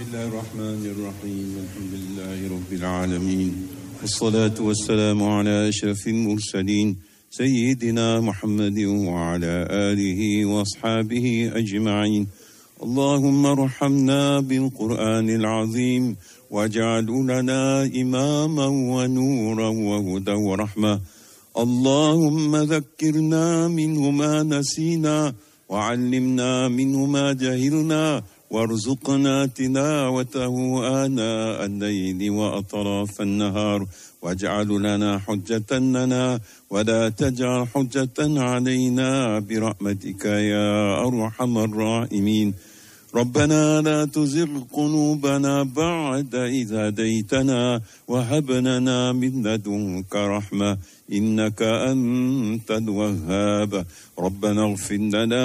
الله الرحمن الرحيم الحمد لله رب العالمين والصلاة والسلام على أشرف المرسلين سيدنا محمد وعلى آله وأصحابه أجمعين. اللهم ارحمنا بالقرآن العظيم واجعل لنا إماما ونورا وهدى ورحمة. اللهم ذكرنا منه ما نسينا وعلمنا منه ما جهلنا وارزقنا تلاوته آناء الليل وأطراف النهار واجعل لنا حجة لنا ولا تجعل حجة علينا برحمتك يا أرحم الراحمين. ربنا لا تزغ قلوبنا بعد إذ هديتنا وهب لنا من لدنك رحمة إنك أنت الوهاب. ربنا اغفر لنا